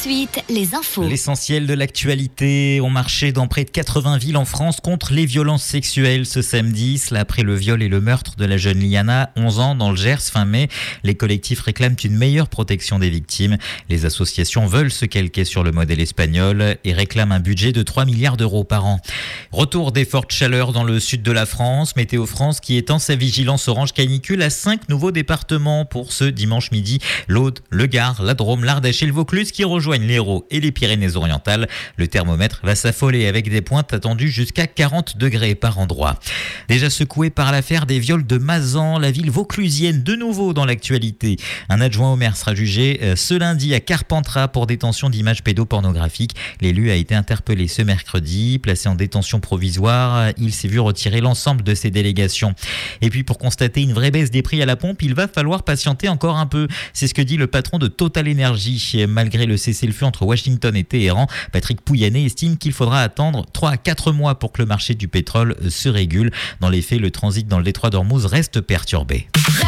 suite, les infos. L'essentiel de l'actualité ont marché dans près de 80 villes en France contre les violences sexuelles ce samedi. Cela après le viol et le meurtre de la jeune Liana, 11 ans, dans le Gers fin mai. Les collectifs réclament une meilleure protection des victimes. Les associations veulent se calquer sur le modèle espagnol et réclament un budget de 3 milliards d'euros par an. Retour des fortes chaleurs dans le sud de la France. Météo France qui étend sa vigilance orange canicule à 5 nouveaux départements pour ce dimanche midi. L'Aude, le Gard, la Drôme, l'Ardèche et le Vaucluse qui rejoignent l'Hérault et les Pyrénées-Orientales. Le thermomètre va s'affoler avec des pointes attendues jusqu'à 40 degrés par endroit. Déjà secouée par l'affaire des viols de Mazan, la ville vauclusienne de nouveau dans l'actualité. Un adjoint au maire sera jugé ce lundi à Carpentras pour détention d'images pédopornographiques. L'élu a été interpellé ce mercredi. Placé en détention provisoire, il s'est vu retirer l'ensemble de ses délégations. Et puis pour constater une vraie baisse des prix à la pompe, il va falloir patienter encore un peu. C'est ce que dit le patron de Total Energy. Malgré le cessez-le-feu entre Washington et Téhéran, Patrick Pouyanné estime qu'il faudra attendre 3 à 4 mois pour que le marché du pétrole se régule. Dans les faits, le transit dans le détroit d'Ormuz reste perturbé.